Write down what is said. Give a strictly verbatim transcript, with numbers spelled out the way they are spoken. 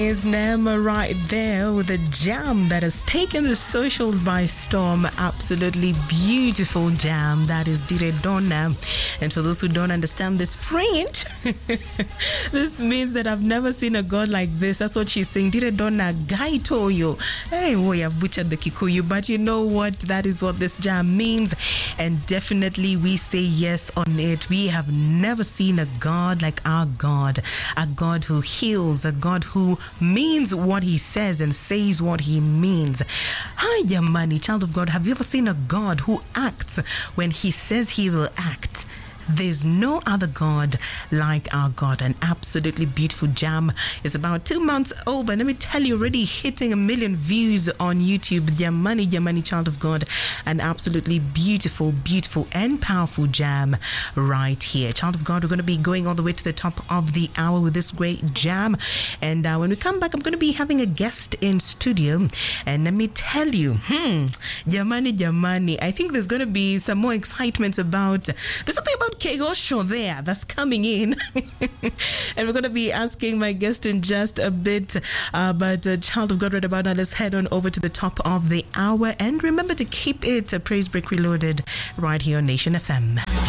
Is Nema right there with a jam that has taken the socials by storm. Absolutely beautiful jam. That is Dire Donna. And for those who don't understand this French, this means that I've never seen a God like this. That's what she's saying. Dire Donna Gai Toyo. Hey, boy, I've butchered the Kikuyu, but you know what? That is what this jam means. And definitely we say yes on it. We have never seen a God like our God. A God who heals, a God who means what he says and says what he means. Hi, Yamani, child of God, have you ever seen a God who acts when he says he will act? There's no other God like our God. An absolutely beautiful jam. It's about two months old, but let me tell you, already hitting a million views on YouTube. Yamani, Yamani, child of God. An absolutely beautiful, beautiful and powerful jam right here. Child of God, we're going to be going all the way to the top of the hour with this great jam. And uh, when we come back, I'm going to be having a guest in studio. And let me tell you, hmm, Yamani, Yamani, I think there's going to be some more excitement about, there's something about Kegosho there that's coming in. And we're going to be asking my guest in just a bit. Uh, but uh, child of God, right about now, let's head on over to the top of the hour. And remember to keep it a Praise Break Reloaded right here on Nation F M.